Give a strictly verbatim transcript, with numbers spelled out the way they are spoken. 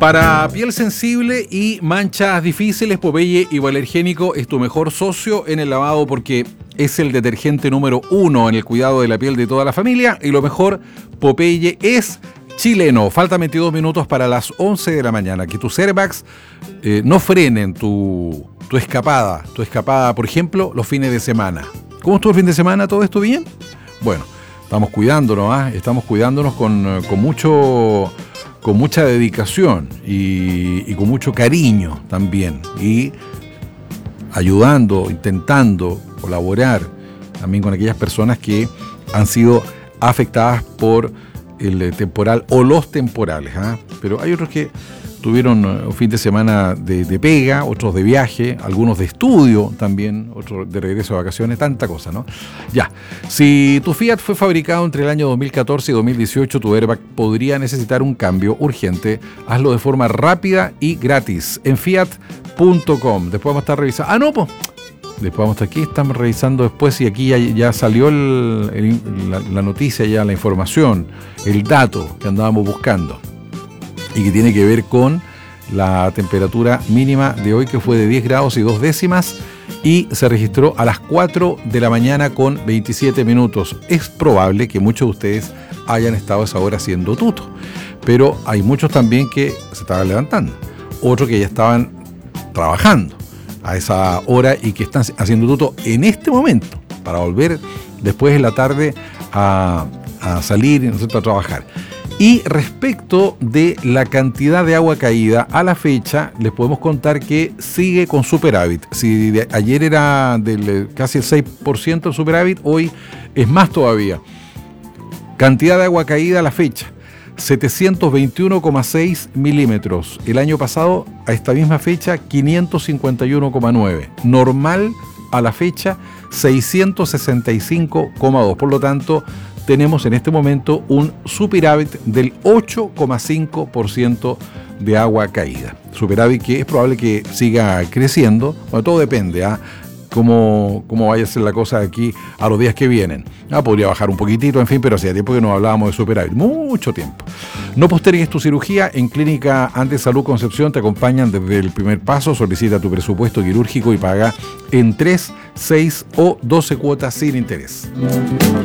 Para piel sensible y manchas difíciles, Popeye Hipoalergénico es tu mejor socio en el lavado porque es el detergente número uno en el cuidado de la piel de toda la familia. Y lo mejor, Popeye es chileno. Faltan veintidós minutos para las once de la mañana. Que tus airbags eh, no frenen tu, tu escapada. Tu escapada, por ejemplo, los fines de semana. ¿Cómo estuvo el fin de semana? ¿Todo esto bien? Bueno, estamos cuidándonos, ¿eh? Estamos cuidándonos con, con mucho... con mucha dedicación y, y con mucho cariño también, y ayudando, intentando colaborar también con aquellas personas que han sido afectadas por el temporal o los temporales, ¿eh? Pero hay otros que tuvieron un fin de semana de, de pega, otros de viaje, algunos de estudio también, otros de regreso de vacaciones, tanta cosa, ¿no? Ya, si tu Fiat fue fabricado entre el año dos mil catorce y dos mil dieciocho, tu airbag podría necesitar un cambio urgente. Hazlo de forma rápida y gratis en fiat punto com. Después vamos a estar revisando. Ah, no, pues. Después vamos a estar aquí, estamos revisando después y aquí ya, ya salió el, el, la, la noticia, ya la información, el dato que andábamos buscando. Y que tiene que ver con la temperatura mínima de hoy, que fue de diez grados y dos décimas, y se registró a las cuatro de la mañana con veintisiete minutos. Es probable que muchos de ustedes hayan estado a esa hora haciendo tuto, pero hay muchos también que se estaban levantando, otros que ya estaban trabajando a esa hora y que están haciendo tuto en este momento para volver después de la tarde a, a salir, ¿no es cierto?, a trabajar. Y respecto de la cantidad de agua caída, a la fecha les podemos contar que sigue con superávit. Si de ayer era del casi el seis por ciento el superávit, hoy es más todavía. Cantidad de agua caída a la fecha, setecientos veintiuno coma seis milímetros. El año pasado, a esta misma fecha, quinientos cincuenta y uno coma nueve. Normal a la fecha, seiscientos sesenta y cinco coma dos. Por lo tanto, tenemos en este momento un superávit del ocho coma cinco por ciento de agua caída. Superávit que es probable que siga creciendo. Bueno, todo depende, ¿ah? ¿eh? Cómo, cómo vaya a ser la cosa de aquí a los días que vienen. Ah, podría bajar un poquitito, en fin, pero hacía tiempo que no hablábamos de superávit. Mucho tiempo. No postergues tu cirugía. En Clínica Andes Salud Concepción te acompañan desde el primer paso. Solicita tu presupuesto quirúrgico y paga en tres, seis o doce cuotas sin interés.